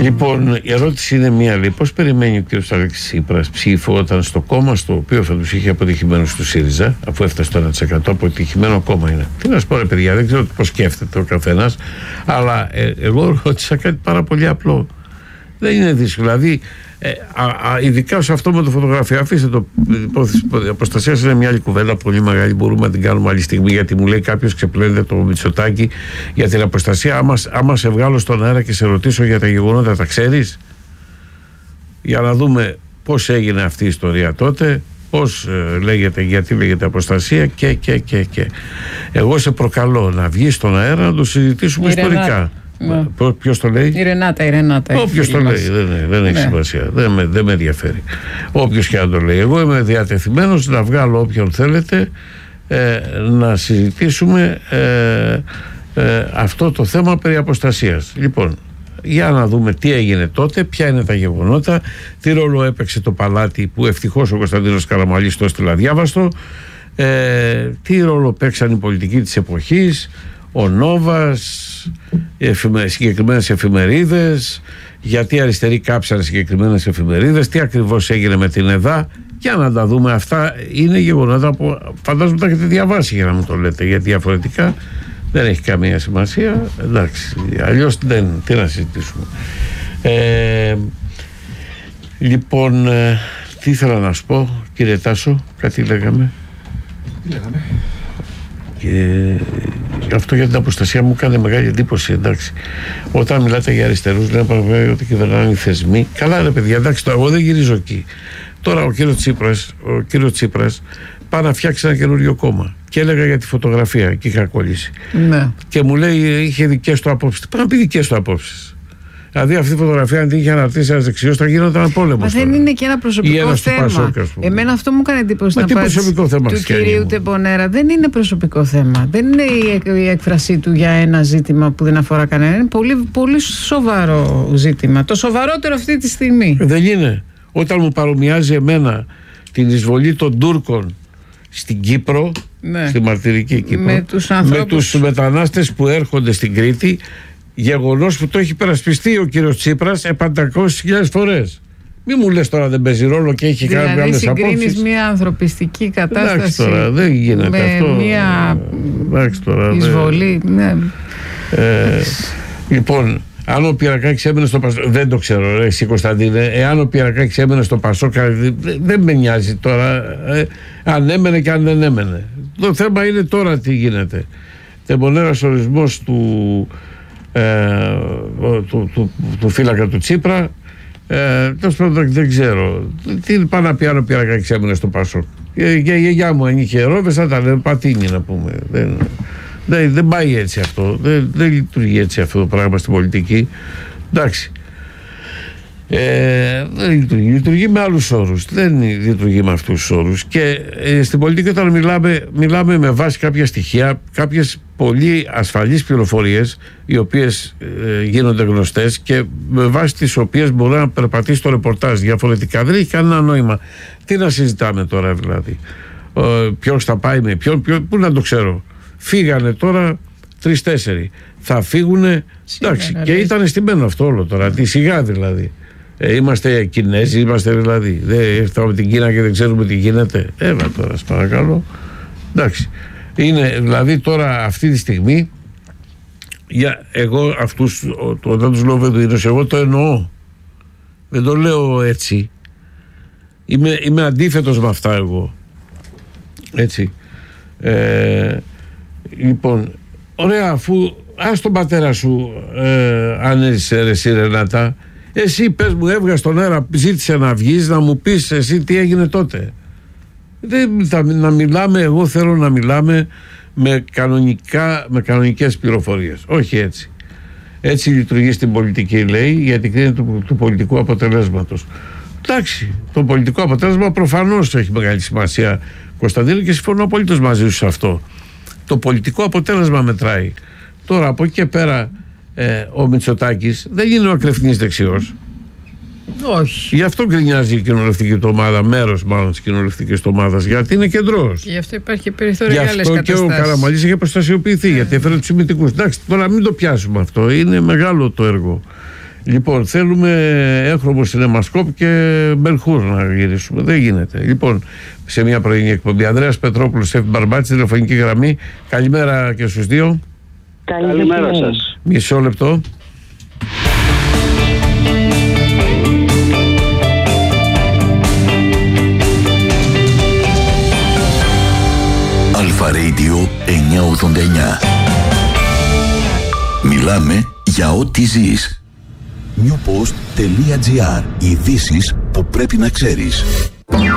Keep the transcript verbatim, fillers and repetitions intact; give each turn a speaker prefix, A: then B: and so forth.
A: Λοιπόν, η ερώτηση είναι μία, λέει, πώς περιμένει ο κ. Αλέξης Τσίπρας ψήφο όταν στο κόμμα στο οποίο θα τους είχε αποτυχημένους του ΣΥΡΙΖΑ, αφού έφτασε το ένα τοις εκατό, αποτυχημένο κόμμα είναι. Τι να σου πω, ρε παιδιά, δεν ξέρω πώς σκέφτεται ο καθένας, αλλά ε, εγώ ρώτησα κάτι πάρα πολύ απλό. Δεν είναι δύσκολο. Δηλαδή, ε, α, α, ειδικά σε αυτό με το φωτογραφία, αφήστε το. Η αποστασία είναι μια άλλη κουβέντα πολύ μεγάλη. Μπορούμε να την κάνουμε άλλη στιγμή. Γιατί μου λέει κάποιος, ξεπλένεται το Μητσοτάκη για την αποστασία. Άμα, άμα σε βγάλω στον αέρα και σε ρωτήσω για τα γεγονότα, τα ξέρεις? Για να δούμε πώς έγινε αυτή η ιστορία τότε, πώς ε, λέγεται, γιατί λέγεται αποστασία και, και, και, και. Εγώ σε προκαλώ να βγεις στον αέρα να το συζητήσουμε ιστορικά. Ναι. Ποιος το λέει?
B: Η Ρενάτα, η Ρενάτα.
A: Όποιος το λέει, δεν, δεν έχει ναι. σημασία. Δεν με, δεν με ενδιαφέρει. Όποιος και αν το λέει. Εγώ είμαι διατεθειμένος να βγάλω όποιον θέλετε ε, να συζητήσουμε ε, ε, αυτό το θέμα περί αποστασίας. Λοιπόν, για να δούμε τι έγινε τότε, ποια είναι τα γεγονότα, τι ρόλο έπαιξε το παλάτι που ευτυχώς ο Κωνσταντίνος Καραμανλής το έστειλε αδιάβαστο, ε, τι ρόλο παίξαν οι πολιτικοί της εποχής, ο Νόβας, εφημε, συγκεκριμένες εφημερίδες, γιατί οι αριστεροί κάψαν συγκεκριμένες εφημερίδες, τι ακριβώς έγινε με την ΕΔΑ. Για να τα δούμε, αυτά είναι γεγονότα που φαντάζομαι τα έχετε διαβάσει για να μου το λέτε, γιατί διαφορετικά δεν έχει καμία σημασία. Εντάξει, αλλιώς δεν, τι να συζητήσουμε. ε, Λοιπόν, ε, τι ήθελα να σου πω, κύριε Τάσο, κάτι λέγαμε
C: Τι λέγαμε
A: και αυτό για την αποστασία μου κάνει μεγάλη εντύπωση. Εντάξει, όταν μιλάτε για αριστερούς, λέμε ότι κυβερνάνε οι θεσμοί. Καλά, ρε παιδιά, εντάξει, το, εγώ δεν γυρίζω εκεί. Τώρα ο κύριος Τσίπρας, ο κύριος Τσίπρας πάει να φτιάξει ένα καινούριο κόμμα. Και έλεγα για τη φωτογραφία και είχα κολλήσει. Ναι. Και μου λέει, είχε δικές του απόψεις. Πάει να πει δικές του απόψεις. Δηλαδή αυτή η φωτογραφία, αν την είχε αναρτήσει ένας δεξιός, θα γινόταν πόλεμος.
B: Μα δεν είναι και ένα προσωπικό θέμα. Πασόκ, εμένα αυτό μου έκανε εντύπωση να πάρει του κυρίου Τεμπονέρα. Δεν είναι προσωπικό θέμα. Δεν είναι η έκφρασή του για ένα ζήτημα που δεν αφορά κανέναν. Είναι πολύ, πολύ σοβαρό ζήτημα. Το σοβαρότερο αυτή τη στιγμή.
A: Δεν είναι. Όταν μου παρομοιάζει εμένα την εισβολή των Τούρκων στην Κύπρο, ναι, στη μαρτυρική Κύπρο,
B: με τους, ανθρώπους...
A: με τους μετανάστες που έρχονται στην Κρήτη, γεγονός που το έχει περασπιστεί ο κύριος Τσίπρας επαντακόσιες χιλιάδες φορές. Μη μου λες τώρα δεν παίζει ρόλο και έχει
B: δηλαδή,
A: κάνει άλλες απόψεις.
B: Δηλαδή συγκρίνεις μια ανθρωπιστική κατάσταση.
A: Εντάξει τώρα, δεν γίνεται
B: με
A: αυτό.
B: μια
A: τώρα,
B: εισβολή. Ναι.
A: Ε, λοιπόν, αν ο Πυρακάκης έμενε στο Πασόκ, δεν το ξέρω ρε, εσύ Κωνσταντίνε, εάν ο Πυρακάκης έμενε στο Πασόκ, δεν με νοιάζει τώρα ε, αν έμενε και αν δεν έμενε. Το θέμα είναι τώρα τι γίνεται. Τεμπονέρας ορισμός του Ε, του, του, του, του φύλακα του Τσίπρα, ε, τέλος πάντων δεν ξέρω τι πάει να πει αν ο Πυρακάκης έμεινε στο Πασόκ. Και η γιαγιά μου αν είχε ρόβες θα ήταν πατίνι να πούμε. Δεν, δεν, δεν πάει έτσι αυτό, δεν, δεν λειτουργεί έτσι αυτό το πράγμα στην πολιτική. Εντάξει, ε, δεν λειτουργεί, λειτουργεί με άλλους όρους, δεν λειτουργεί με αυτούς τους όρους. Και ε, στην πολιτική όταν μιλάμε, μιλάμε με βάση κάποια στοιχεία, κάποιες πολύ ασφαλείς πληροφορίες οι οποίες ε, γίνονται γνωστές και με βάση τις οποίες μπορεί να περπατήσει το ρεπορτάζ. Διαφορετικά δεν έχει κανένα νόημα. Τι να συζητάμε τώρα δηλαδή, ε, ποιος θα πάει με ποιον, ποιον, πού να το ξέρω. Φύγανε τώρα τρεις-τέσσερι, θα φύγουνε, εντάξει, και ήταν στημένο αυτό όλο τώρα, τη σιγά δηλαδή. Ε, είμαστε Κινέζοι, είμαστε δηλαδή. Δεν ήρθαμε από την Κίνα και δεν ξέρουμε τι γίνεται. Έλα τώρα, σας παρακαλώ. Εντάξει. Είναι δηλαδή τώρα αυτή τη στιγμή, για εγώ αυτούς, όταν τους λέω Βεδουίνους, εγώ το εννοώ. Δεν το λέω έτσι. Είμαι, είμαι αντίθετος με αυτά εγώ. Έτσι. Ε, λοιπόν, ωραία, αφού ας τον πατέρα σου ε, αν είσαι ρε εσύ Ρενάτα, εσύ πες μου, έβγα στον αέρα, ζήτησε να βγεις, να μου πεις εσύ τι έγινε τότε. Δεν, θα, να μιλάμε, εγώ θέλω να μιλάμε με, κανονικά, με κανονικές πληροφορίες. Όχι έτσι. Έτσι λειτουργεί στην πολιτική, λέει, γιατί κρίνεται του, του πολιτικού αποτελέσματος. Εντάξει, το πολιτικό αποτέλεσμα προφανώς έχει μεγάλη σημασία, Κωνσταντίνο, και συμφωνώ απολύτως μαζί σου σε αυτό. Το πολιτικό αποτέλεσμα μετράει. Τώρα από εκεί και πέρα ε, ο Μητσοτάκης δεν είναι ο ακρεφνής δεξιός.
B: Όχι.
A: Γι' αυτό γκρινιάζει η κοινοβουλευτική του ομάδα, μέρος μάλλον της κοινοβουλευτικής του ομάδας, γιατί είναι κεντρός.
B: Γι' αυτό υπάρχει περιθώριο για άλλες καταστάσεις.
A: Γι' αυτό και ο Καραμανλής είχε προστασιοποιηθεί, yeah. γιατί έφερε τους ημιτικούς. Εντάξει, τώρα μην το πιάσουμε αυτό, είναι μεγάλο το έργο. Λοιπόν, θέλουμε έγχρωμο σινεμασκόπ και Μπενχούρ να γυρίσουμε. Δεν γίνεται. Λοιπόν, σε μια πρωινή εκπομπή. Ανδρέας Πετρόπουλος, Εύη Μπαρμπάτση, τηλεφωνική γραμμή. Καλημέρα και στους δύο.
C: Καλημέρα σας.
A: Μισό λεπτό.
D: Αλφα Radio εννιακόσια ογδόντα εννιά. Μιλάμε για ό,τι ζεις. newpost.gr. Ειδήσεις που πρέπει να ξέρεις.